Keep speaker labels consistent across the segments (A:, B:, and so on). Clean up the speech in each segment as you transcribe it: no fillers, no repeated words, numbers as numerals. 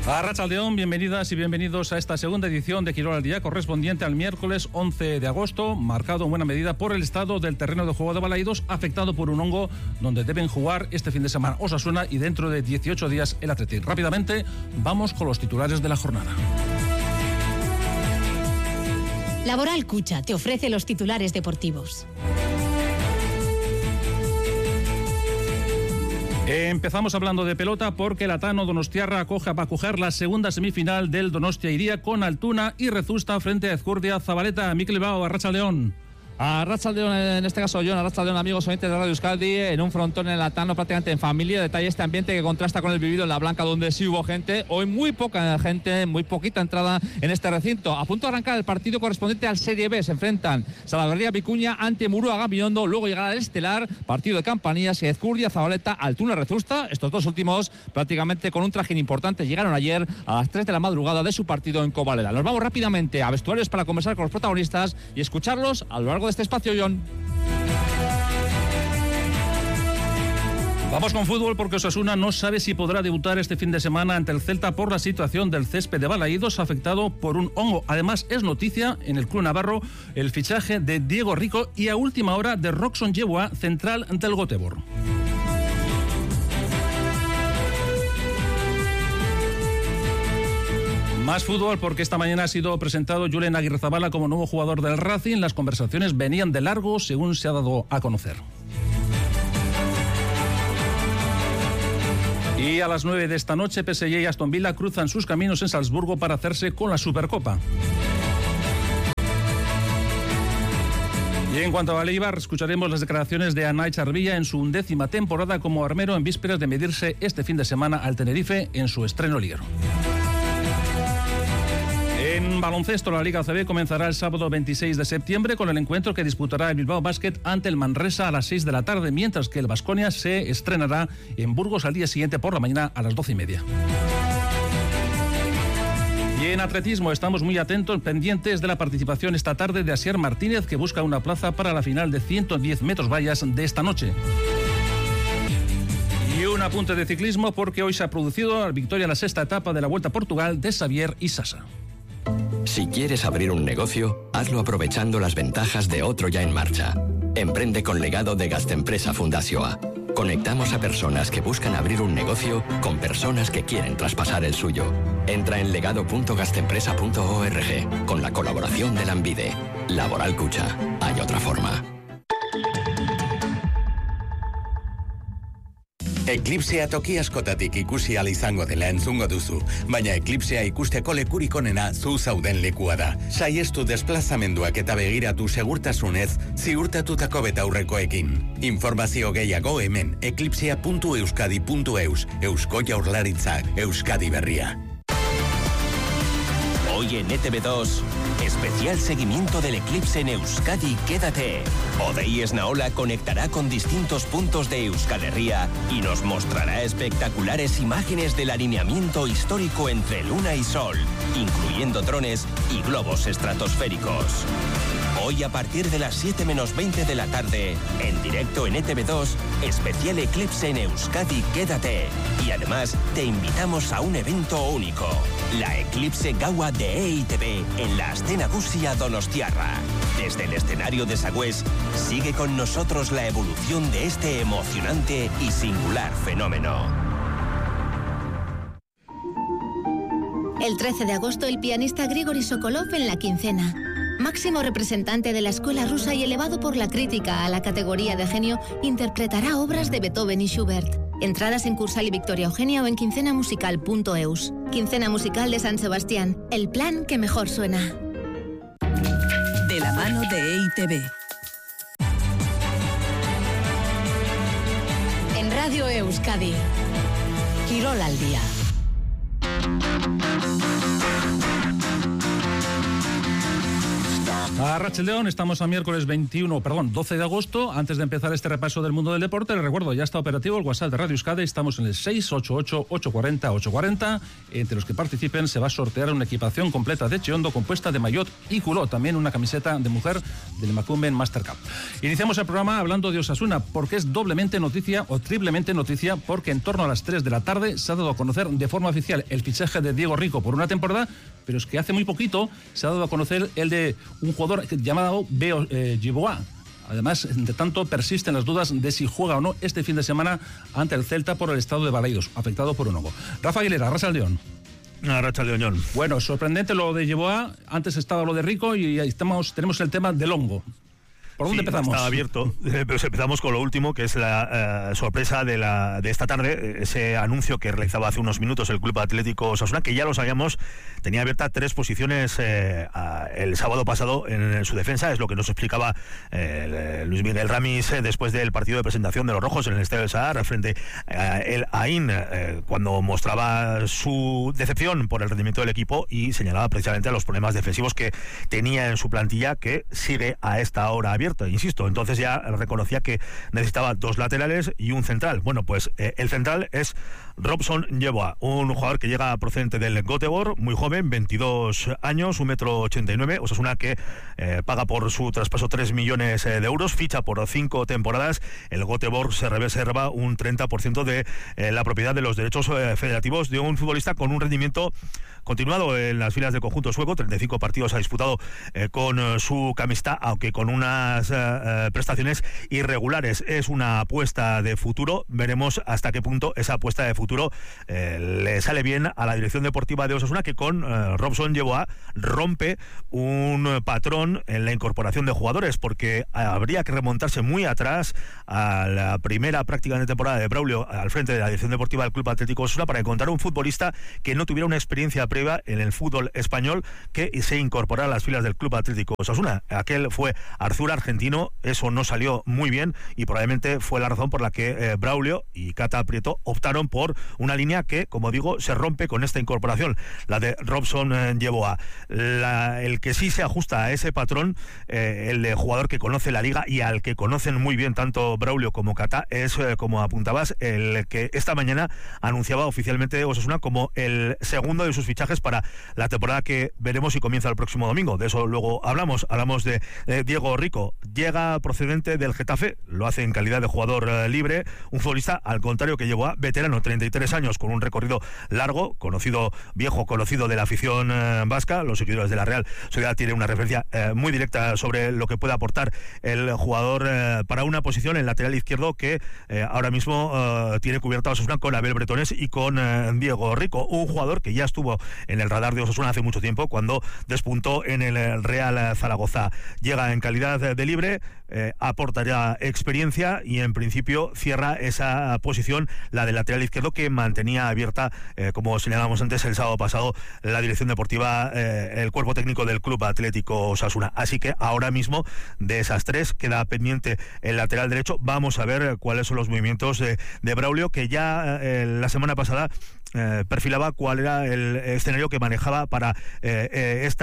A: Arratsaldeón, bienvenidas y bienvenidos a esta segunda edición de Quirol al Día, correspondiente al miércoles 11 de agosto, marcado en buena medida por el estado del terreno de juego de Balaídos, afectado por un hongo, donde deben jugar este fin de semana Osasuna y dentro de 18 días el Athletic. Rápidamente, vamos con los titulares de la jornada.
B: Laboral Cucha te ofrece los titulares deportivos.
A: Empezamos hablando de pelota porque el Atano Donostiarra acoge a Pacujar la segunda semifinal del Donostia Iría con Altuna y Rezusta frente a Ezcurdia Zabaleta. Mikel Bilbao, Arratsaldeón.
C: Arratsaldeón, en este caso John, Arratsaldeón, amigos oyentes de Radio Euskadi, en un frontón en el Atano prácticamente en familia. Detalle este ambiente que contrasta con el vivido en La Blanca, donde sí hubo gente. Hoy muy poca gente, muy poquita entrada en este recinto. A punto de arrancar el partido correspondiente al Serie B. Se enfrentan Salaverría Vicuña ante Murúa Biondo. Luego llegará el estelar partido de campanillas y Ezcurdia Zabaleta, Altuna Rezusta. Estos dos últimos prácticamente con un trajín importante. Llegaron ayer a las 3 de la madrugada de su partido en Covaleda. Nos vamos rápidamente a vestuarios para conversar con los protagonistas y escucharlos a lo largo de este espacio, John.
A: Vamos con fútbol porque Osasuna no sabe si podrá debutar este fin de semana ante el Celta por la situación del césped de Balaídos afectado por un hongo. Además, es noticia en el club navarro el fichaje de Diego Rico y a última hora de Roxon Yeboah, central ante el Göteborg. Más fútbol porque esta mañana ha sido presentado Julen Aguirrezabala como nuevo jugador del Racing. Las conversaciones venían de largo, según se ha dado a conocer. Y a las 9 de esta noche, PSG y Aston Villa cruzan sus caminos en Salzburgo para hacerse con la Supercopa. Y en cuanto a Leibar, escucharemos las declaraciones de Anay Charvilla en su 11ª temporada como armero en vísperas de medirse este fin de semana al Tenerife en su estreno liguero. En baloncesto, la Liga ACB comenzará el sábado 26 de septiembre con el encuentro que disputará el Bilbao Basket ante el Manresa a las 6 de la tarde, mientras que el Baskonia se estrenará en Burgos al día siguiente por la mañana a las 12:30. Y en atletismo estamos muy atentos, pendientes de la participación esta tarde de Asier Martínez, que busca una plaza para la final de 110 metros vallas de esta noche. Y un apunte de ciclismo porque hoy se ha producido la victoria en la sexta etapa de la Vuelta a Portugal de Xavier Isasa.
D: Si quieres abrir un negocio, hazlo aprovechando las ventajas de otro ya en marcha. Emprende con legado de Gastempresa Fundazioa. Conectamos a personas que buscan abrir un negocio con personas que quieren traspasar el suyo. Entra en legado.gastempresa.org con la colaboración de Lanbide. Laboral Cucha. Hay otra forma.
E: Eklipsea toki askotatik ikusi ahal izango dela entzungo duzu, baina eklipsea ikusteko lekurik onena zu zauden lekua da. Saiestu desplazamenduak eta begiratu segurtasunez ziurtatutako betaurrekoekin. Informazio gehiago hemen eklipsea.euskadi.eus. Eusko Jaurlaritzak, Euskadi Berria.
F: Hoy en ETV2, especial seguimiento del eclipse en Euskadi, quédate. Odei Esnaola conectará con distintos puntos de Euskal Herria y nos mostrará espectaculares imágenes del alineamiento histórico entre Luna y Sol, incluyendo drones y globos estratosféricos. Hoy a partir de las 7 menos 20 de la tarde, en directo en ETV2, especial eclipse en Euskadi, quédate. Y además te invitamos a un evento único, la Eclipse Gaua de EITB en la Aste Nagusia Donostiarra. Desde el escenario de Sagüés, sigue con nosotros la evolución de este emocionante y singular fenómeno.
B: El 13 de agosto, el pianista Grigori Sokolov en La Quincena. Máximo representante de la escuela rusa y elevado por la crítica a la categoría de genio, interpretará obras de Beethoven y Schubert. Entradas en Cursal y Victoria Eugenia o en quincenamusical.eus. Quincena Musical de San Sebastián. El plan que mejor suena.
G: De la mano de EITB.
B: En Radio Euskadi. Quirol al día.
A: Arratsaldeon, estamos a miércoles 12 de agosto. Antes de empezar este repaso del mundo del deporte, les recuerdo, ya está operativo el WhatsApp de Radio Euskadi. Estamos en el 688-840-840. Entre los que participen se va a sortear una equipación completa de Cheondo compuesta de maillot y culot. También una camiseta de mujer del Emakumeen Master Cup. Iniciamos el programa hablando de Osasuna, porque es doblemente noticia o triplemente noticia, porque en torno a las 3 de la tarde se ha dado a conocer de forma oficial el fichaje de Diego Rico por una temporada, pero es que hace muy poquito se ha dado a conocer el de un jugador llamado Beo Giboa. Además, entre tanto, persisten las dudas de si juega o no este fin de semana ante el Celta por el estado de Balaidos, afectado por un hongo. Rafa Aguilera, arratsaldeon.
H: Arratsaldeon.
A: Bueno, sorprendente lo de Giboa. Antes estaba lo de Rico y ahí tenemos el tema del hongo. ¿Por dónde empezamos?
H: Está abierto, pero empezamos con lo último, que es la sorpresa de esta tarde, ese anuncio que realizaba hace unos minutos el Club Atlético Osasuna, que ya lo sabíamos, tenía abierta 3 posiciones el sábado pasado en su defensa. Es lo que nos explicaba Luis Miguel Ramis después del partido de presentación de los rojos en el Estadio del Sadar frente a el Ain, cuando mostraba su decepción por el rendimiento del equipo y señalaba precisamente a los problemas defensivos que tenía en su plantilla, que sigue a esta hora abierta. Insisto, entonces ya reconocía que necesitaba 2 laterales y un central. Bueno, pues el central es Robson Yeboah, un jugador que llega procedente del Göteborg, muy joven, 22 años, 1,89 m, Osasuna que paga por su traspaso 3 millones de euros, ficha por 5 temporadas. El Göteborg se reserva un 30% de la propiedad de los derechos federativos de un futbolista con un rendimiento continuado en las filas del conjunto sueco. 35 partidos ha disputado con su camiseta, aunque con unas prestaciones irregulares. Es una apuesta de futuro. Veremos hasta qué punto esa apuesta de futuro le sale bien a la dirección deportiva de Osasuna, que con Robson Yeboah rompe un patrón en la incorporación de jugadores, porque habría que remontarse muy atrás a la primera práctica de temporada de Braulio al frente de la dirección deportiva del Club Atlético Osasuna para encontrar un futbolista que no tuviera una experiencia previa en el fútbol español que se incorporara a las filas del Club Atlético Osasuna. Aquel fue Arzur, argentino. Eso no salió muy bien y probablemente fue la razón por la que Braulio y Cata Prieto optaron por una línea que, como digo, se rompe con esta incorporación, la de Robson Yeboah. El que sí se ajusta a ese patrón, el de jugador que conoce la liga y al que conocen muy bien tanto Braulio como Cata, es, como apuntabas, el que esta mañana anunciaba oficialmente Osasuna como el segundo de sus fichajes para la temporada que veremos si comienza el próximo domingo. De eso luego hablamos de Diego Rico. Llega procedente del Getafe, lo hace en calidad de jugador libre, un futbolista al contrario que Yeboah, veterano, 33 años, con un recorrido largo, viejo conocido de la afición vasca. Los seguidores de la Real Sociedad tienen una referencia muy directa sobre lo que puede aportar el jugador para una posición en lateral izquierdo que ahora mismo tiene cubierta Osasuna con Abel Bretones y con Diego Rico, un jugador que ya estuvo en el radar de Osasuna hace mucho tiempo cuando despuntó en el Real Zaragoza. Llega en calidad de libre, aportará experiencia y en principio cierra esa posición, la del lateral izquierdo, que mantenía abierta, como señalábamos antes, el sábado pasado la dirección deportiva, el cuerpo técnico del Club Atlético Osasuna. Así que ahora mismo de esas 3 queda pendiente el lateral derecho. Vamos a ver cuáles son los movimientos de Braulio, que ya la semana pasada perfilaba cuál era el escenario que manejaba para este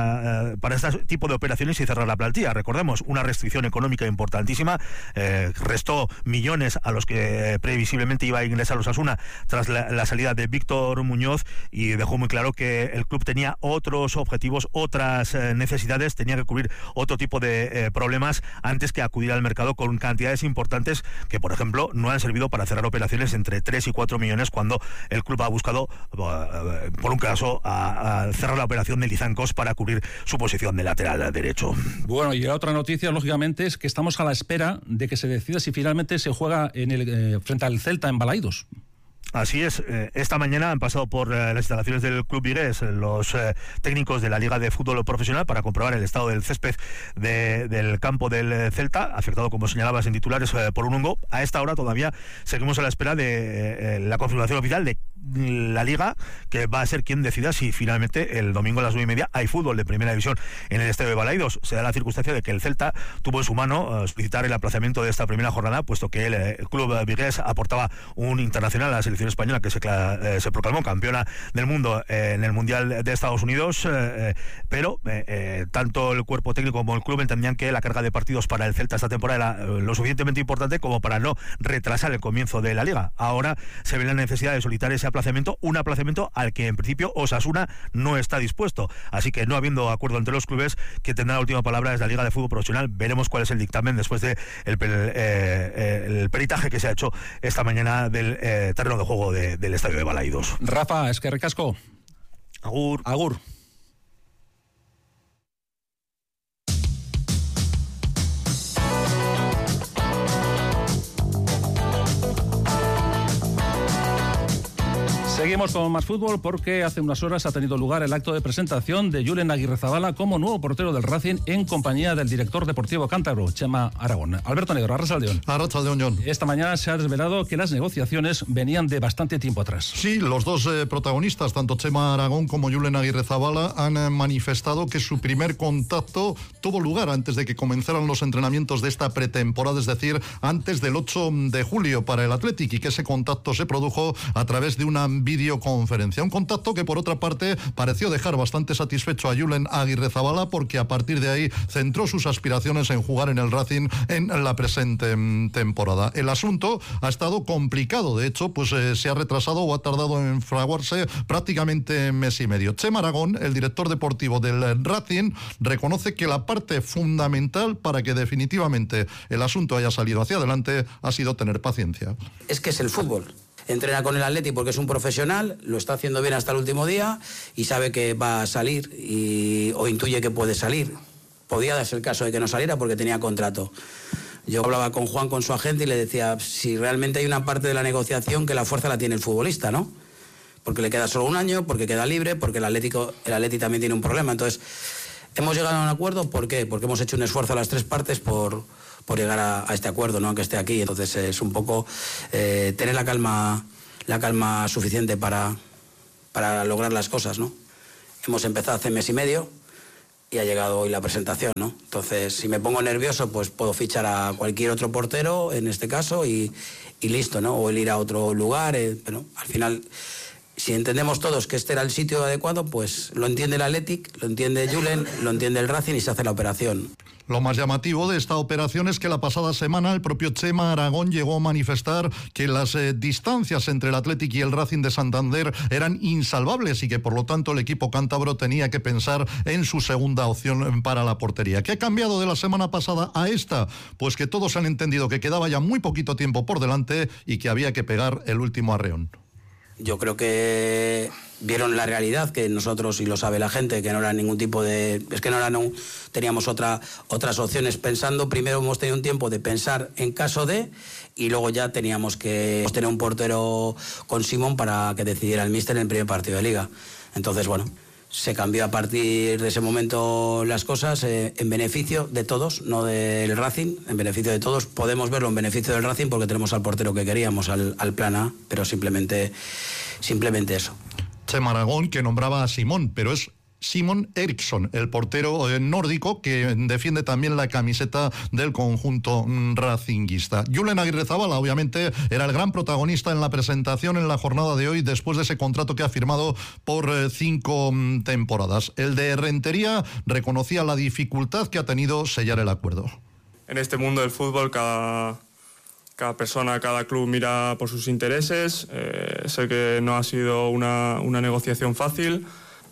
H: tipo de operaciones y cerrar la plantilla. Recordemos, una restricción económica importantísima, restó millones a los que previsiblemente iba a ingresar Osasuna tras la salida de Víctor Muñoz, y dejó muy claro que el club tenía otros objetivos, otras necesidades, tenía que cubrir otro tipo de problemas antes que acudir al mercado con cantidades importantes que, por ejemplo, no han servido para cerrar operaciones entre 3 y 4 millones cuando el club ha buscado, por un caso, a cerrar la operación de Lizancos para cubrir su posición de lateral derecho.
A: Bueno, y la otra noticia, lógicamente, es que estamos a la espera de que se decida si finalmente se juega frente al Celta en Balaidos.
H: Así es, esta mañana han pasado por las instalaciones del Club Vigués los técnicos de la Liga de Fútbol Profesional para comprobar el estado del césped del campo del Celta, afectado, como señalabas en titulares, por un hongo. A esta hora todavía seguimos a la espera de la confirmación oficial de la Liga, que va a ser quien decida si finalmente el domingo a las 9:30 hay fútbol de primera división en el estadio de Balaidos. Se da la circunstancia de que el Celta tuvo en su mano solicitar el aplazamiento de esta primera jornada, puesto que el club vigués aportaba un internacional a la selección española que se proclamó campeona del mundo en el Mundial de Estados Unidos, pero tanto el cuerpo técnico como el club entendían que la carga de partidos para el Celta esta temporada era lo suficientemente importante como para no retrasar el comienzo de la Liga. Ahora se ve la necesidad de solicitar ese aplazamiento, un aplazamiento al que en principio Osasuna no está dispuesto. Así que, no habiendo acuerdo entre los clubes, que tendrá la última palabra es la Liga de Fútbol Profesional. Veremos cuál es el dictamen después de el peritaje que se ha hecho esta mañana del terreno de juego del estadio de Balaidos.
A: Rafa, es que recasco.
H: Agur.
A: Agur. Seguimos con más fútbol porque hace unas horas ha tenido lugar el acto de presentación de Julen Aguirrezabala como nuevo portero del Racing en compañía del director deportivo cántabro, Chema Aragón. Alberto Negro, arrachaldeón.
I: Arrachaldeón, John.
A: Esta mañana se ha desvelado que las negociaciones venían de bastante tiempo atrás.
I: Sí, los dos protagonistas, tanto Chema Aragón como Julen Aguirrezabala, han manifestado que su primer contacto tuvo lugar antes de que comenzaran los entrenamientos de esta pretemporada, es decir, antes del 8 de julio para el Athletic, y que ese contacto se produjo a través de una videoconferencia. Un contacto que, por otra parte, pareció dejar bastante satisfecho a Julen Aguirrezabala, porque a partir de ahí centró sus aspiraciones en jugar en el Racing en la presente temporada. El asunto ha estado complicado, de hecho, pues se ha retrasado o ha tardado en fraguarse prácticamente mes y medio. Chema Aragón, el director deportivo del Racing, reconoce que la parte fundamental para que definitivamente el asunto haya salido hacia adelante ha sido tener paciencia.
J: Es que es el fútbol. Entrena con el Atleti porque es un profesional, lo está haciendo bien hasta el último día y sabe que va a salir o intuye que puede salir. Podía darse el caso de que no saliera porque tenía contrato. Yo hablaba con Juan, con su agente, y le decía si realmente hay una parte de la negociación que la fuerza la tiene el futbolista, ¿no? Porque le queda solo un año, porque queda libre, porque el Atleti también tiene un problema. Entonces, hemos llegado a un acuerdo. ¿Por qué? Porque hemos hecho un esfuerzo a las tres partes por llegar a este acuerdo, ¿no? Aunque esté aquí. Entonces es un poco tener la calma suficiente para lograr las cosas, ¿no? Hemos empezado hace mes y medio y ha llegado hoy la presentación, ¿no? Entonces, si me pongo nervioso, pues puedo fichar a cualquier otro portero, en este caso, y listo, ¿no? O el ir a otro lugar, pero al final, si entendemos todos que este era el sitio adecuado, pues lo entiende el Athletic, lo entiende Julen, lo entiende el Racing y se hace la operación.
I: Lo más llamativo de esta operación es que la pasada semana el propio Chema Aragón llegó a manifestar que las distancias entre el Athletic y el Racing de Santander eran insalvables y que por lo tanto el equipo cántabro tenía que pensar en su segunda opción para la portería. ¿Qué ha cambiado de la semana pasada a esta? Pues que todos han entendido que quedaba ya muy poquito tiempo por delante y que había que pegar el último arreón.
J: Yo creo que vieron la realidad, que nosotros, y lo sabe la gente, que no era ningún tipo de... Es que teníamos otras opciones pensando. Primero hemos tenido un tiempo de pensar en caso de, y luego ya teníamos que tener un portero con Simón para que decidiera el míster en el primer partido de Liga. Entonces, bueno, se cambió a partir de ese momento las cosas en beneficio de todos, no del Racing, en beneficio de todos. Podemos verlo en beneficio del Racing porque tenemos al portero que queríamos, al plan A, pero simplemente eso.
I: Chema Aragón, que nombraba a Simón, pero es Simon Eriksson, el portero nórdico que defiende también la camiseta del conjunto racinguista. Julen Aguirrezabala, obviamente, era el gran protagonista en la presentación en la jornada de hoy, después de ese contrato que ha firmado por 5 temporadas. El de Rentería reconocía la dificultad que ha tenido sellar el acuerdo.
K: En este mundo del fútbol, cada persona, cada club mira por sus intereses. Sé que no ha sido una negociación fácil,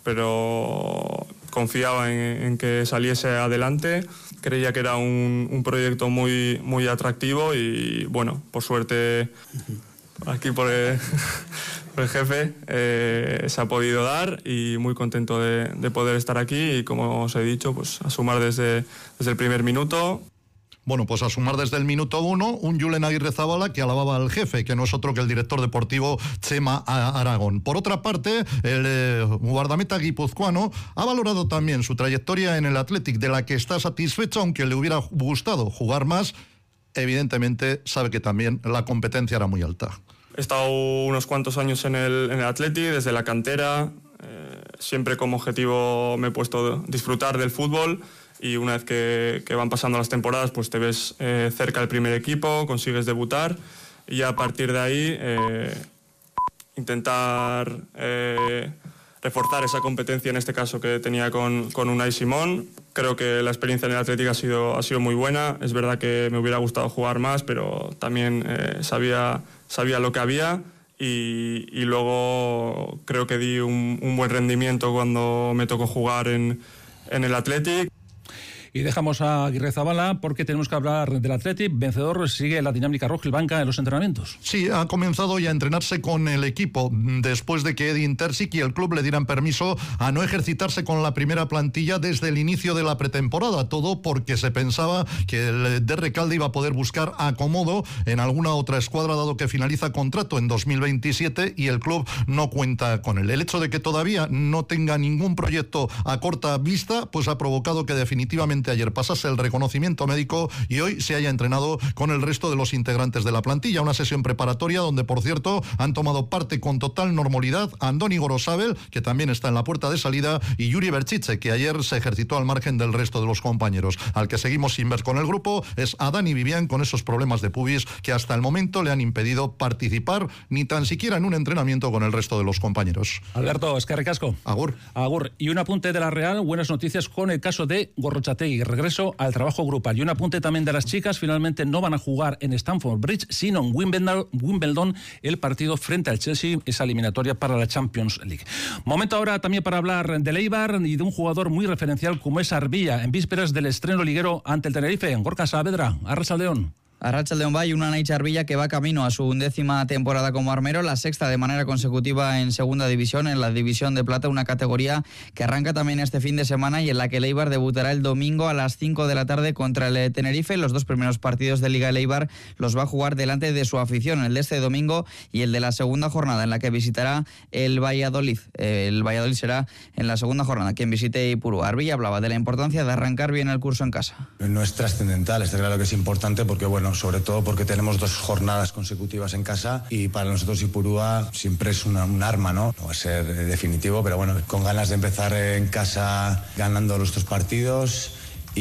K: pero confiaba en que saliese adelante. Creía que era un proyecto muy, muy atractivo y, bueno, por suerte, aquí por el jefe, se ha podido dar, y muy contento de poder estar aquí y, como os he dicho, pues a sumar desde el primer minuto.
I: Bueno, pues a sumar desde el minuto 1, un Julen Aguirrezabala que alababa al jefe, que no es otro que el director deportivo Chema Aragón. Por otra parte, el guardameta guipuzcoano ha valorado también su trayectoria en el Athletic, de la que está satisfecho, aunque le hubiera gustado jugar más. Evidentemente sabe que también la competencia era muy alta.
K: He estado unos cuantos años en el Athletic, desde la cantera. Siempre como objetivo me he puesto disfrutar del fútbol, y una vez que van pasando las temporadas, pues te ves cerca del primer equipo, consigues debutar, y a partir de ahí intentar reforzar esa competencia, en este caso que tenía con Unai Simón. Creo que la experiencia en el Athletic ha sido muy buena. Es verdad que me hubiera gustado jugar más, pero también sabía lo que había, y luego creo que di un buen rendimiento cuando me tocó jugar en el Athletic.
A: Y dejamos a Aguirrezabala porque tenemos que hablar del Athletic. Vencedor, sigue la dinámica rojiblanca en los entrenamientos.
I: Sí, ha comenzado ya a entrenarse con el equipo después de que Edin Terzic y el club le dieran permiso a no ejercitarse con la primera plantilla desde el inicio de la pretemporada. Todo porque se pensaba que el de Recalde iba a poder buscar acomodo en alguna otra escuadra, dado que finaliza contrato en 2027 y el club no cuenta con él. El hecho de que todavía no tenga ningún proyecto a corta vista, pues ha provocado que definitivamente ayer pasase el reconocimiento médico y hoy se haya entrenado con el resto de los integrantes de la plantilla. Una sesión preparatoria donde, por cierto, han tomado parte con total normalidad Andoni Gorosabel, que también está en la puerta de salida, y Yuri Berchiche, que ayer se ejercitó al margen del resto de los compañeros. Al que seguimos sin ver con el grupo es a Dani Vivian, con esos problemas de pubis que hasta el momento le han impedido participar ni tan siquiera en un entrenamiento con el resto de los compañeros.
A: Alberto, eskerrik asko.
I: Agur.
A: Agur. Y un apunte de la Real, buenas noticias con el caso de Gorrotxategi, regreso al trabajo grupal. Y un apunte también de las chicas, finalmente no van a jugar en Stamford Bridge, sino en Wimbledon, el partido frente al Chelsea, esa eliminatoria para la Champions League. Momento ahora también para hablar del Eibar y de un jugador muy referencial como es Arbilla, en vísperas del estreno liguero ante el Tenerife. Gorka Saavedra, Arratsaldeon.
L: Arratsaldeon Bay, una Naich Arbilla que va camino a su 11ª temporada como armero, la 6ª de manera consecutiva en segunda división, en la división de plata, una categoría que arranca también este fin de semana y en la que el Eibar debutará el domingo a las 5 de la tarde contra el Tenerife. Los dos primeros partidos de Liga del Eibar los va a jugar delante de su afición, el de este domingo y el de la segunda jornada en la que visitará el Valladolid. El Valladolid será en la segunda jornada quien visite Ipurúa. Arbilla hablaba de la importancia de arrancar bien el curso en casa.
M: No es trascendental, está claro que es importante porque, bueno, sobre todo porque tenemos 2 jornadas consecutivas en casa y para nosotros Ipurúa siempre es un arma, ¿no? No va a ser definitivo, pero bueno, con ganas de empezar en casa ganando los 2 partidos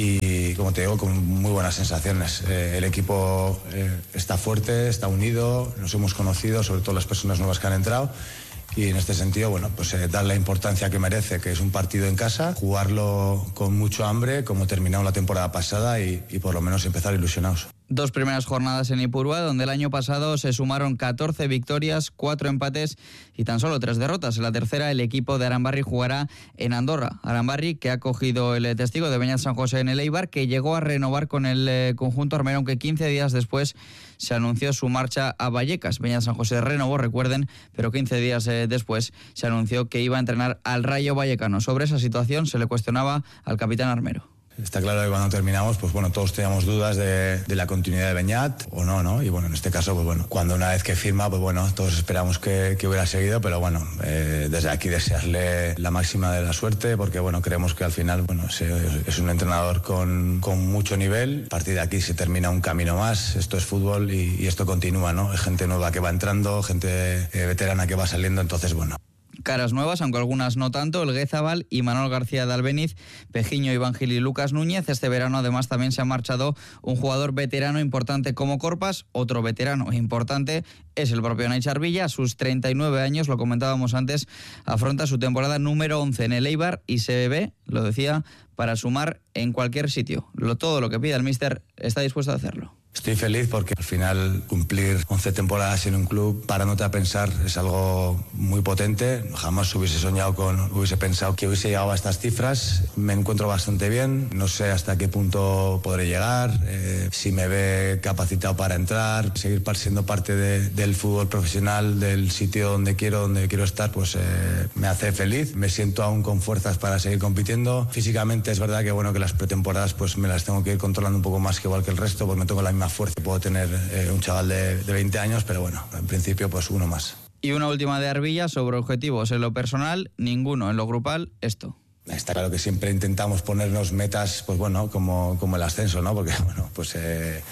M: y, como te digo, con muy buenas sensaciones. El equipo está fuerte, está unido, nos hemos conocido, sobre todo las personas nuevas que han entrado. Y en este sentido, bueno, pues dar la importancia que merece, que es un partido en casa, jugarlo con mucho hambre, como terminamos la temporada pasada y por lo menos empezar ilusionados.
L: 2 primeras jornadas en Ipurúa, donde el año pasado se sumaron 14 victorias, 4 empates y tan solo 3 derrotas. En la tercera, el equipo de Arambarri jugará en Andorra. Arambarri, que ha cogido el testigo de Beñat San José en el Eibar, que llegó a renovar con el conjunto armero, aunque 15 días después se anunció su marcha a Vallecas. Beñat San José renovó, recuerden, pero 15 días después se anunció que iba a entrenar al Rayo Vallecano. Sobre esa situación se le cuestionaba al capitán armero.
M: Está claro que cuando terminamos, pues bueno, todos teníamos dudas de la continuidad de Beñat o no, ¿no? Y bueno, en este caso, pues bueno, cuando una vez que firma, pues bueno, todos esperamos que hubiera seguido, pero bueno, desde aquí desearle la máxima de la suerte, porque bueno, creemos que al final, bueno, es un entrenador con mucho nivel. A partir de aquí se termina un camino más, esto es fútbol y esto continúa, ¿no? Hay gente nueva que va entrando, gente veterana que va saliendo, entonces bueno.
L: Caras nuevas, aunque algunas no tanto, el Guezabal y Manuel García de Albeniz, Pejiño, Iván Gil y Lucas Núñez. Este verano además también se ha marchado un jugador veterano importante como Corpas. Otro veterano importante es el propio Naich Arbilla. A sus 39 años, lo comentábamos antes, afronta su temporada número 11 en el Eibar y se ve, lo decía, para sumar en cualquier sitio. Todo lo que pida el míster está dispuesto a hacerlo.
M: Estoy feliz porque al final cumplir 11 temporadas en un club, parándote a pensar, es algo muy potente. Jamás hubiese pensado que hubiese llegado a estas cifras. Me encuentro bastante bien, no sé hasta qué punto podré llegar, si me ve capacitado para entrar, seguir siendo parte del fútbol profesional, del sitio donde quiero estar, pues me hace feliz. Me siento aún con fuerzas para seguir compitiendo. Físicamente es verdad que bueno, que las pretemporadas pues me las tengo que ir controlando un poco más que igual que el resto, porque no tengo la misma fuerza que puedo tener un chaval de 20 años, pero bueno, en principio pues uno más.
L: Y una última de Arbilla sobre objetivos. En lo personal, ninguno. En lo grupal, esto.
M: Está claro que siempre intentamos ponernos metas, pues bueno, como el ascenso, ¿no? Porque bueno, pues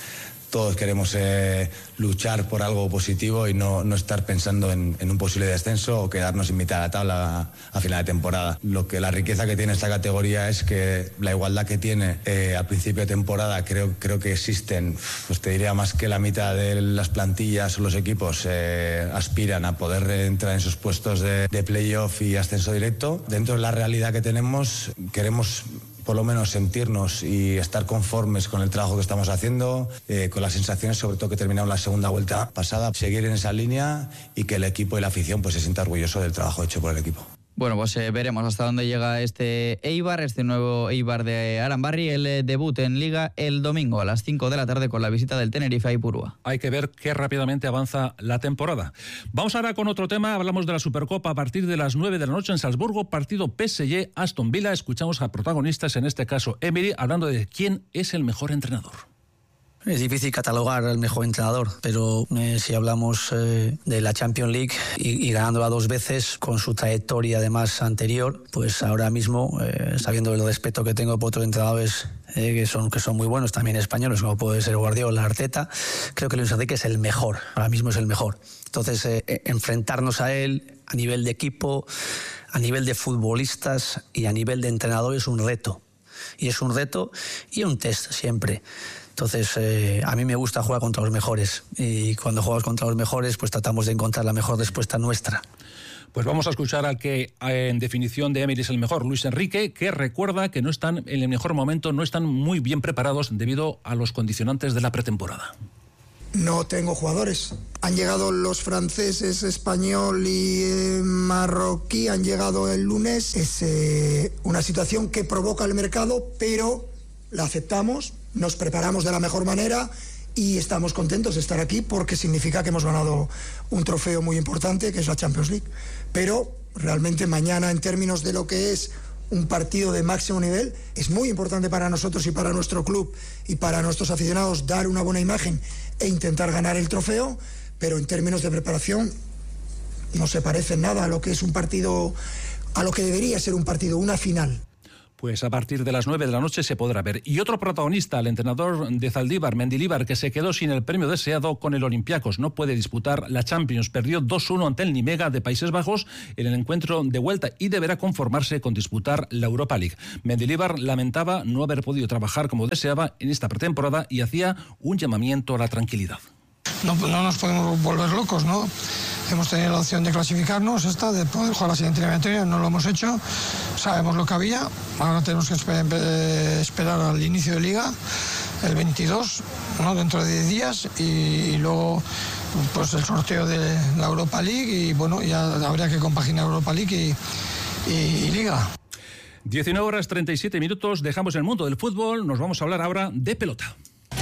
M: todos queremos luchar por algo positivo y no estar pensando en un posible descenso o quedarnos en mitad de la tabla a final de temporada. La riqueza que tiene esta categoría es que la igualdad que tiene al principio de temporada, creo que existen, pues te diría más que la mitad de las plantillas o los equipos aspiran a poder entrar en esos puestos de playoff y ascenso directo. Dentro de la realidad que tenemos, queremos por lo menos sentirnos y estar conformes con el trabajo que estamos haciendo, con las sensaciones, sobre todo que terminamos la segunda vuelta pasada, seguir en esa línea y que el equipo y la afición pues se sienta orgulloso del trabajo hecho por el equipo.
L: Bueno, pues veremos hasta dónde llega este Eibar, este nuevo Eibar de Aranbarri. El debut en Liga el domingo a las 5 de la tarde con la visita del Tenerife a Ipurúa.
A: Hay que ver qué rápidamente avanza la temporada. Vamos ahora con otro tema. Hablamos de la Supercopa a partir de las 9 de la noche en Salzburgo. Partido PSG-Aston Villa. Escuchamos a protagonistas, en este caso Emery, hablando de quién es el mejor entrenador.
N: Es difícil catalogar al mejor entrenador, pero si hablamos de la Champions League y ganándola 2 veces, con su trayectoria además anterior, pues ahora mismo, sabiendo el respeto que tengo por otros entrenadores que son muy buenos, también españoles, como puede ser Guardiola, Arteta, creo que Luis Enrique es el mejor, ahora mismo es el mejor. Entonces, enfrentarnos a él a nivel de equipo, a nivel de futbolistas y a nivel de entrenador es un reto. Y es un reto y un test siempre. Entonces, a mí me gusta jugar contra los mejores y cuando juegas contra los mejores, pues tratamos de encontrar la mejor respuesta nuestra.
A: Pues vamos a escuchar al que en definición de Emery es el mejor, Luis Enrique, que recuerda que no están en el mejor momento, no están muy bien preparados debido a los condicionantes de la pretemporada.
O: No tengo jugadores. Han llegado los franceses, español y marroquí, han llegado el lunes. Es una situación que provoca el mercado, pero la aceptamos, nos preparamos de la mejor manera y estamos contentos de estar aquí porque significa que hemos ganado un trofeo muy importante, que es la Champions League. Pero realmente mañana, en términos de lo que es un partido de máximo nivel, es muy importante para nosotros y para nuestro club y para nuestros aficionados dar una buena imagen e intentar ganar el trofeo, pero en términos de preparación no se parece en nada a lo que es un partido, a lo que debería ser un partido, una final.
A: Pues a partir de las 9 de la noche se podrá ver. Y otro protagonista, el entrenador de Zaldívar, Mendilibar, que se quedó sin el premio deseado con el Olympiacos. No puede disputar la Champions. Perdió 2-1 ante el Nimega de Países Bajos en el encuentro de vuelta y deberá conformarse con disputar la Europa League. Mendilibar lamentaba no haber podido trabajar como deseaba en esta pretemporada y hacía un llamamiento a la tranquilidad.
P: No nos podemos volver locos, ¿no? Hemos tenido la opción de clasificarnos, de poder jugar la siguiente eliminatoria, no lo hemos hecho, sabemos lo que había, ahora tenemos que esperar al inicio de Liga, el 22, ¿no? Dentro de 10 días, y luego pues el sorteo de la Europa League, y bueno, ya habría que compaginar Europa League y Liga.
A: 19:37, dejamos el mundo del fútbol, nos vamos a hablar ahora de pelota.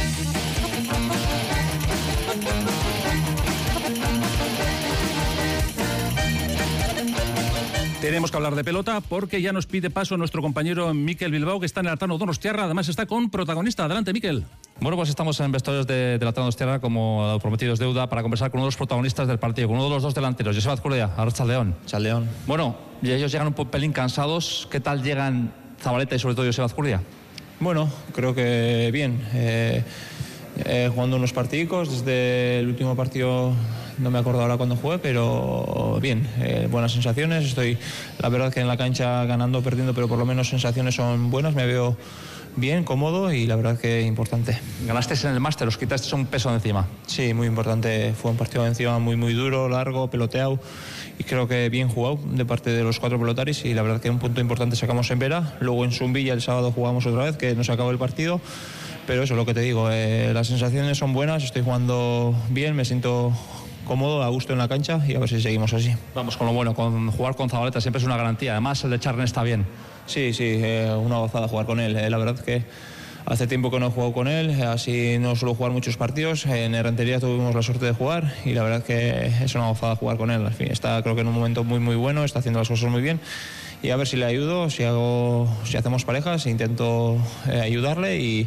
A: Tenemos que hablar de pelota porque ya nos pide paso nuestro compañero Mikel Bilbao, que está en el Artano Donostiarra. Además está con protagonista. Adelante, Mikel.
C: Bueno, pues estamos en vestuarios de la Artano Donostiarra, como prometido es deuda, para conversar con uno de los protagonistas del partido, con uno de los dos delanteros, Joseba Azcurdia, Arratsaldeon.
Q: Chaldeón.
C: Bueno, y ellos llegan un pelín cansados. ¿Qué tal llegan Zabaleta y sobre todo Joseba Azcurdia?
Q: Bueno, creo que bien. Jugando unos partidicos, desde el último partido no me acuerdo ahora cuándo jugué, pero bien, buenas sensaciones. Estoy, la verdad, que en la cancha ganando o perdiendo, pero por lo menos sensaciones son buenas, me veo bien, cómodo y la verdad que importante.
C: Ganasteis en el máster, os quitasteis un peso de encima.
Q: Sí, muy importante, fue un partido de encima muy duro, largo, peloteado y creo que bien jugado de parte de los 4 pelotaris y la verdad que un punto importante sacamos en Vera, luego en Zumbilla el sábado jugamos otra vez, que nos acabó el partido. Pero eso es lo que te digo, las sensaciones son buenas, estoy jugando bien, me siento cómodo, a gusto en la cancha y a ver si seguimos así.
C: Vamos con lo bueno, con jugar con Zabaleta siempre es una garantía, además el de Charren está bien.
Q: Sí, una gozada jugar con él, la verdad que hace tiempo que no he jugado con él, así no suelo jugar muchos partidos, en Errentería tuvimos la suerte de jugar y la verdad que es una gozada jugar con él, al fin, está creo que en un momento muy bueno, está haciendo las cosas muy bien y a ver si le ayudo, si hacemos parejas, intento ayudarle y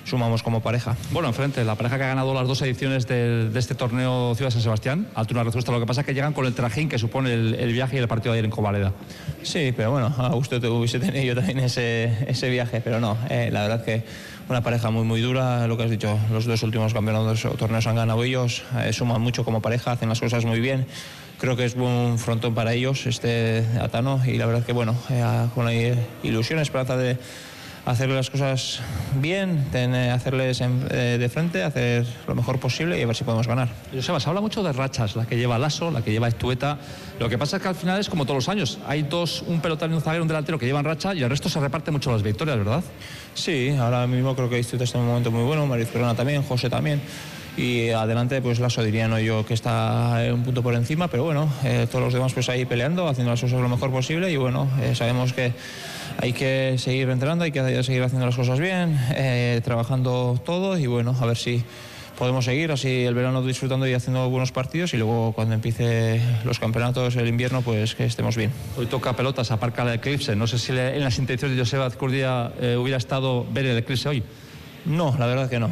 Q: sumamos como pareja.
C: Bueno, enfrente, la pareja que ha ganado las 2 ediciones de este torneo Ciudad de San Sebastián, Altuna Rezusta, lo que pasa es que llegan con el trajín que supone el viaje y el partido de ayer en Covaleda.
Q: Sí, pero bueno, a gusto hubiese tenido yo también ese viaje, pero no, la verdad que una pareja muy muy dura, lo que has dicho, los 2 últimos campeonatos o torneos han ganado ellos, suman mucho como pareja, hacen las cosas muy bien. Creo que es buen frontón para ellos este Atano, y la verdad que bueno, con la ilusión, esperanza de hacer las cosas bien, hacerles de frente, hacer lo mejor posible y a ver si podemos ganar.
C: Joseba, se habla mucho de rachas, la que lleva Lasso, la que lleva Estueta. Lo que pasa es que al final es como todos los años. Hay un pelotón y un zaguero, un delantero que llevan racha y el resto se reparte mucho las victorias, ¿verdad?
Q: Sí, ahora mismo creo que Estueta está en un momento muy bueno, Mariz Corona también, José también. Y adelante, pues Lasso diría no yo que está un punto por encima, pero bueno, todos los demás pues ahí peleando, haciendo las cosas lo mejor posible y bueno, sabemos que hay que seguir entrenando, hay que seguir haciendo las cosas bien, trabajando todo y bueno, a ver si podemos seguir así el verano disfrutando y haciendo buenos partidos y luego cuando empiece los campeonatos, el invierno, pues que estemos bien.
C: Hoy toca pelotas, aparca el Eclipse. No sé si en las intenciones de Joseba Azcurdia hubiera estado ver el Eclipse hoy.
Q: No, la verdad que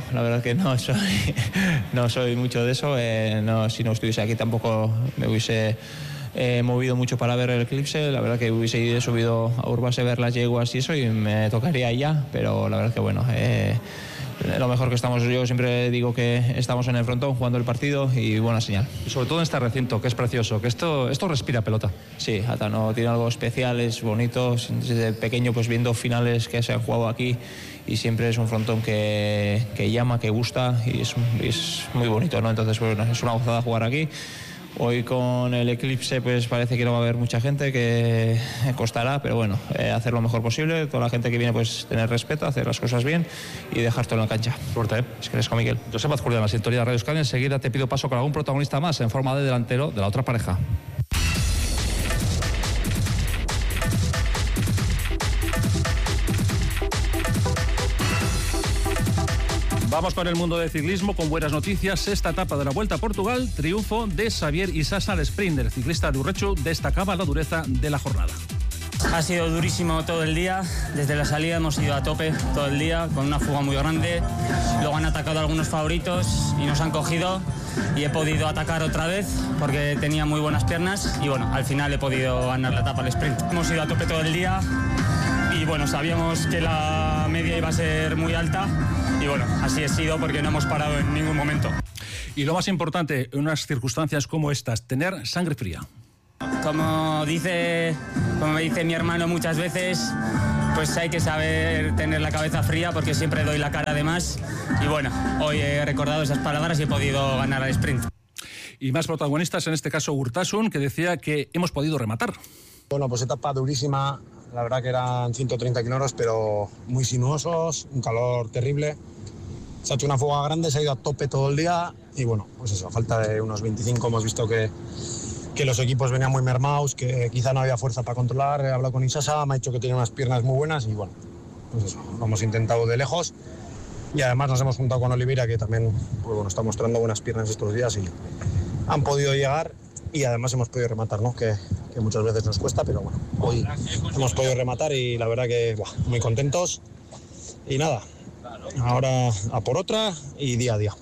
Q: no soy mucho de eso. Si no estuviese aquí tampoco me hubiese movido mucho para ver el Eclipse. La verdad que hubiese subido a Urbase a ver las yeguas y eso y me tocaría ya, pero la verdad que bueno, lo mejor que estamos, yo siempre digo que estamos en el frontón jugando el partido y buena señal.
C: Y sobre todo en este recinto, que es precioso, que esto respira pelota.
Q: Sí, Atano tiene algo especial, es bonito, desde pequeño pues viendo finales que se han jugado aquí y siempre es un frontón que llama, que gusta y es muy bonito, ¿no? Entonces bueno, es una gozada jugar aquí. Hoy con el Eclipse pues parece que no va a haber mucha gente, que costará, pero bueno, hacer lo mejor posible, toda la gente que viene pues tener respeto, hacer las cosas bien y dejar todo en la cancha.
C: Suerte,
Q: Es que eres con Miguel.
C: Joseba Azcurdia, en la sintonía de Radio Euskadi. Enseguida te pido paso con algún protagonista más en forma de delantero de la otra pareja. Vamos con el mundo del ciclismo con buenas noticias. Sexta etapa de la Vuelta a Portugal, triunfo de Xavier Isasa al sprint. El ciclista de Urrechu destacaba la dureza de la jornada.
R: Ha sido durísimo todo el día, desde la salida hemos ido a tope todo el día, con una fuga muy grande, luego han atacado algunos favoritos y nos han cogido y he podido atacar otra vez porque tenía muy buenas piernas y bueno, al final he podido ganar la etapa al sprint. Hemos ido a tope todo el día y bueno, sabíamos que la media iba a ser muy alta y bueno, así ha sido porque no hemos parado en ningún momento.
A: Y lo más importante en unas circunstancias como estas, tener sangre fría.
R: Como me dice mi hermano muchas veces, pues hay que saber tener la cabeza fría porque siempre doy la cara de más y bueno, hoy he recordado esas palabras y he podido ganar al sprint.
A: Y más protagonistas, en este caso Urtasun, que decía que hemos podido rematar.
S: Bueno, pues etapa durísima, la verdad que eran 130 kilómetros, pero muy sinuosos, un calor terrible. Se ha hecho una fuga grande, se ha ido a tope todo el día y bueno, pues eso, a falta de unos 25 hemos visto que los equipos venían muy mermados, que quizá no había fuerza para controlar. He hablado con Isasa, me ha dicho que tiene unas piernas muy buenas y bueno, pues eso, lo hemos intentado de lejos y además nos hemos juntado con Oliveira, que también pues bueno, está mostrando buenas piernas estos días y han podido llegar y además hemos podido rematar, ¿no? Que muchas veces nos cuesta, pero bueno, hoy hemos podido rematar y la verdad que muy contentos y nada, ahora a por otra y día a día.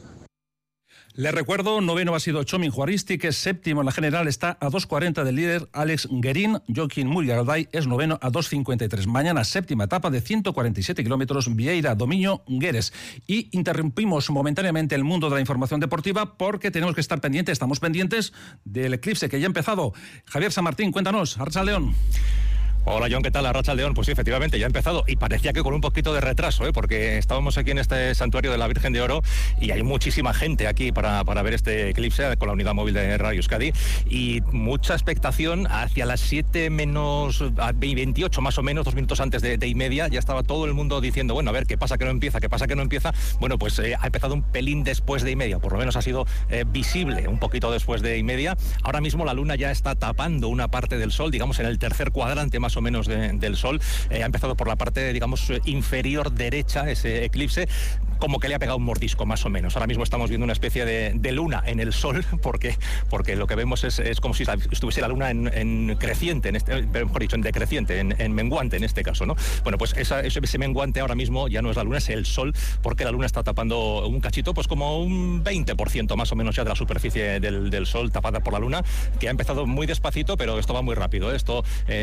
A: Les recuerdo, noveno ha sido Chomin Juaristi, que es séptimo en la general, está a 2.40 del líder Alex Guerín. Joaquín Murialday es noveno a 2.53. Mañana séptima etapa de 147 kilómetros, Vieira Dominio Gueres. Y interrumpimos momentáneamente el mundo de la información deportiva porque tenemos que estar pendientes, estamos pendientes del eclipse que ya ha empezado. Javier San Martín, cuéntanos, Arratsaldeon.
T: Hola John, ¿qué tal? Arratsaldeon. Pues sí, efectivamente, ya ha empezado y parecía que con un poquito de retraso, porque estábamos aquí en este santuario de la Virgen de Oro y hay muchísima gente aquí para ver este eclipse con la unidad móvil de Radio Euskadi y mucha expectación. Hacia las 7 menos 28 más o menos, 2 minutos antes de y media, ya estaba todo el mundo diciendo, bueno, a ver, ¿qué pasa que no empieza? ¿Qué pasa que no empieza? Bueno, pues ha empezado un pelín después de y media, por lo menos ha sido visible un poquito después de y media. Ahora mismo la luna ya está tapando una parte del sol, digamos en el tercer cuadrante más o menos del sol. Ha empezado por la parte, digamos, inferior derecha ese eclipse, como que le ha pegado un mordisco, más o menos. Ahora mismo estamos viendo una especie de luna en el sol, porque lo que vemos es como si estuviese la luna en creciente, mejor dicho, en decreciente, en menguante en este caso, ¿no? Bueno, pues ese menguante ahora mismo ya no es la luna, es el sol, porque la luna está tapando un cachito, pues como un 20% más o menos ya de la superficie del sol tapada por la luna, que ha empezado muy despacito, pero esto va muy rápido. Esto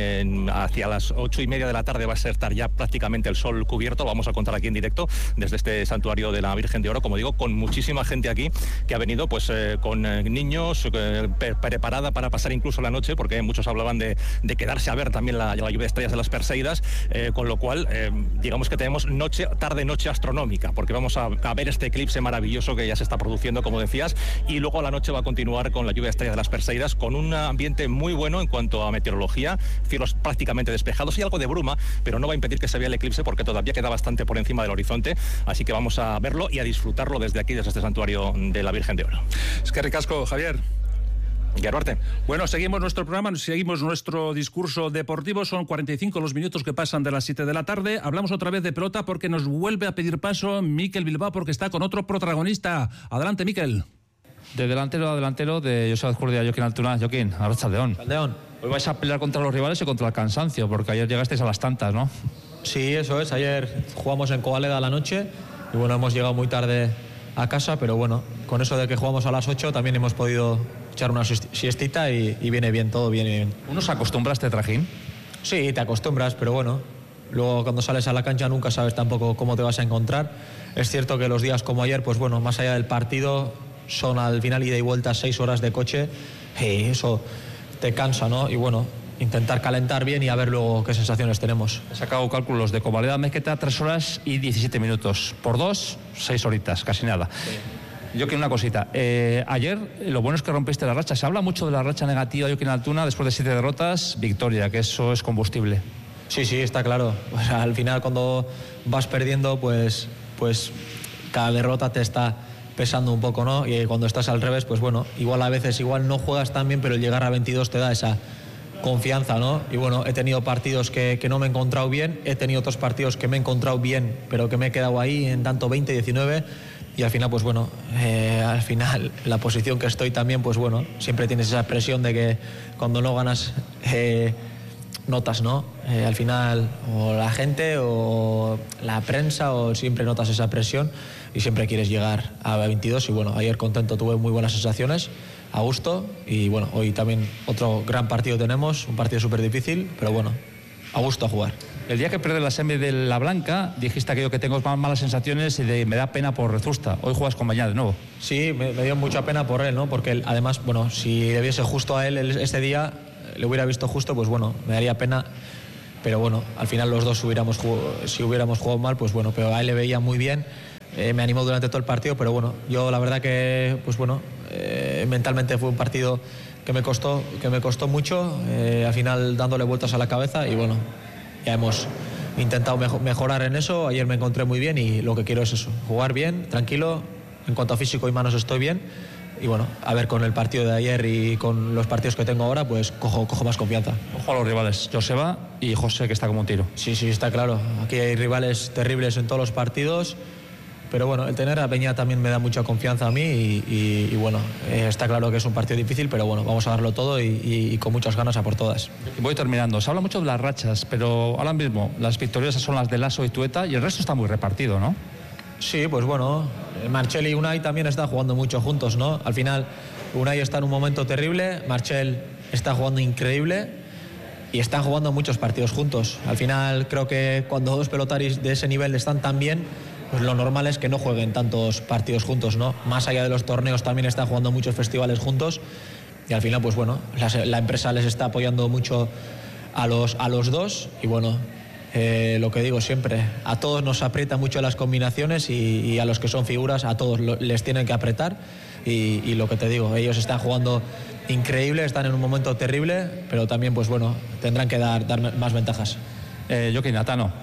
T: hacia las 8:30 de la tarde va a estar ya prácticamente el sol cubierto. Lo vamos a contar aquí en directo desde este santuario de la Virgen de Oro, como digo, con muchísima gente aquí que ha venido pues con niños, preparada para pasar incluso la noche, porque muchos hablaban de quedarse a ver también la lluvia de estrellas de las Perseidas, con lo cual digamos que tenemos tarde-noche astronómica, porque vamos a ver este eclipse maravilloso que ya se está produciendo, como decías, y luego la noche va a continuar con la lluvia de estrellas de las Perseidas, con un ambiente muy bueno en cuanto a meteorología, cielos prácticamente despejados y algo de bruma, pero no va a impedir que se vea el eclipse porque todavía queda bastante por encima del horizonte, así que vamos a verlo y a disfrutarlo desde aquí, desde este santuario de la Virgen de Oro.
A: Es que ricasco, Javier.
T: Gerarte.
A: Bueno, seguimos nuestro programa, seguimos nuestro discurso deportivo. Son 45 los minutos que pasan de las 7 de la tarde. Hablamos otra vez de pelota porque nos vuelve a pedir paso Mikel Bilbao, porque está con otro protagonista. Adelante, Mikel.
C: De delantero a delantero de José Azcurdia, Joaquín Altuna. Joaquín, Arratsaldeon. Hoy vais a pelear contra los rivales y contra el cansancio, porque ayer llegasteis a las tantas, ¿no?
Q: Sí, eso es. Ayer jugamos en Covaleda a la noche y bueno, hemos llegado muy tarde a casa, pero bueno, con eso de que jugamos a las 8 también hemos podido echar una siestita y viene bien, todo viene bien.
C: ¿Uno se acostumbra a este trajín?
Q: Sí, te acostumbras, pero bueno, luego cuando sales a la cancha nunca sabes tampoco cómo te vas a encontrar. Es cierto que los días como ayer, pues bueno, más allá del partido, son al final ida y vuelta 6 horas de coche y eso te cansa, ¿no? Y bueno, intentar calentar bien y a ver luego qué sensaciones tenemos.
C: He sacado cálculos de Covaleda Mezqueta, 3 horas y 17 minutos. Por 2, 6 horitas, casi nada. Sí. Yo quiero una cosita. Ayer, lo bueno es que rompiste la racha. Se habla mucho de la racha negativa de Joaquín Altuna después de 7 derrotas, victoria, que eso es combustible.
Q: Sí, está claro. O sea, al final cuando vas perdiendo, pues cada derrota te está pesando un poco, ¿no? Y cuando estás al revés, pues bueno, igual a veces no juegas tan bien, pero el llegar a 22 te da esa confianza, ¿no? Y bueno, he tenido partidos que no me he encontrado bien, he tenido otros partidos que me he encontrado bien, pero que me he quedado ahí en tanto 20, 19, y al final, pues bueno, al final la posición que estoy también, pues bueno, siempre tienes esa presión de que cuando no ganas notas, ¿no? Al final, o la gente o la prensa, o siempre notas esa presión y siempre quieres llegar a 22. Y bueno, ayer contento, tuve muy buenas sensaciones, a gusto, y bueno, hoy también otro gran partido tenemos, un partido súper difícil, pero bueno, a gusto a jugar.
C: El día que pierdes la semi de la Blanca, dijiste aquello que tengo malas sensaciones y me da pena por Rezusta. Hoy juegas con Bañá de nuevo.
Q: Sí, me dio mucha pena por él, ¿no? Porque él, además, bueno, si le viese justo a él ese día, le hubiera visto justo, pues bueno, me daría pena. Pero bueno, al final los dos si hubiéramos jugado mal, pues bueno, pero a él le veía muy bien. Me animó durante todo el partido, pero bueno, yo la verdad que, pues bueno, mentalmente fue un partido que me costó mucho, al final dándole vueltas a la cabeza, y bueno, ya hemos intentado mejorar en eso. Ayer me encontré muy bien y lo que quiero es eso, jugar bien, tranquilo. En cuanto a físico y manos estoy bien, y bueno, a ver, con el partido de ayer y con los partidos que tengo ahora, pues cojo más confianza.
C: Ojo a los rivales, Joseba y José, que está como un tiro.
Q: Sí, está claro, aquí hay rivales terribles en todos los partidos, pero bueno, el tener a Peña también me da mucha confianza a mí y bueno, está claro que es un partido difícil, pero bueno, vamos a darlo todo y con muchas ganas a por todas.
C: Voy terminando. Se habla mucho de las rachas, pero ahora mismo las victoriosas son las de Lasso y Tueta y el resto está muy repartido, ¿no?
Q: Sí, pues bueno, Marchel y Unai también están jugando mucho juntos, ¿no? Al final, Unai está en un momento terrible, Marchel está jugando increíble y están jugando muchos partidos juntos. Al final, creo que cuando dos pelotaris de ese nivel están tan bien, pues lo normal es que no jueguen tantos partidos juntos, ¿no? Más allá de los torneos también están jugando muchos festivales juntos y al final, pues bueno, la empresa les está apoyando mucho a los dos y bueno, lo que digo siempre, a todos nos aprieta mucho las combinaciones y a los que son figuras, a todos les tienen que apretar y lo que te digo, ellos están jugando increíble, están en un momento terrible, pero también, pues bueno, tendrán que dar más ventajas.
C: Joaquín, Atano,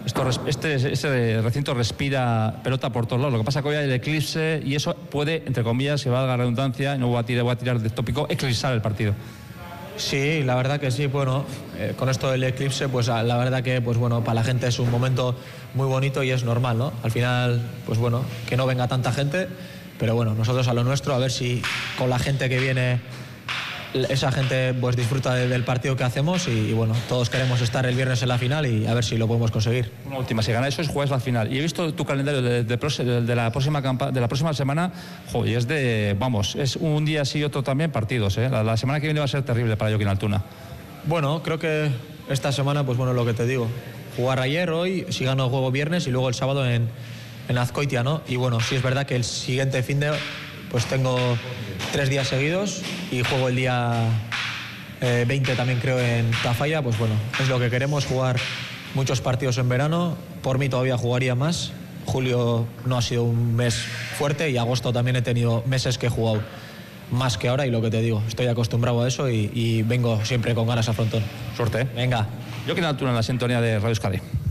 C: este recinto respira pelota por todos lados. Lo que pasa es que hoy hay el eclipse y eso puede, entre comillas, si valga la redundancia, no voy a tirar de tópico, eclipsar el partido.
Q: Sí, la verdad que sí. Bueno, con esto del eclipse, pues la verdad que, pues bueno, para la gente es un momento muy bonito y es normal, ¿no? Al final, pues bueno, que no venga tanta gente, pero bueno, nosotros a lo nuestro, a ver si con la gente que viene, esa gente pues disfruta del partido que hacemos y bueno, todos queremos estar el viernes en la final y a ver si lo podemos conseguir.
C: Una última, si gana eso es juegas la final. Y he visto tu calendario de la próxima semana, joder, es un día sí y otro también partidos, ¿eh? La semana que viene va a ser terrible para Joaquín Altuna.
Q: Bueno, creo que esta semana, pues bueno, lo que te digo, jugar ayer, hoy, si gano juego viernes y luego el sábado en Azkoitia, ¿no? Y bueno, sí es verdad que el siguiente fin de pues tengo 3 días seguidos y juego el día 20 también creo en Tafalla. Pues bueno, es lo que queremos, jugar muchos partidos en verano. Por mí todavía jugaría más. Julio no ha sido un mes fuerte y agosto también he tenido meses que he jugado más que ahora y lo que te digo, estoy acostumbrado a eso y vengo siempre con ganas al frontón.
C: Suerte, ¿eh?
Q: Venga.
C: Joaquín Altuna en la sintonía de Radio Euskadi.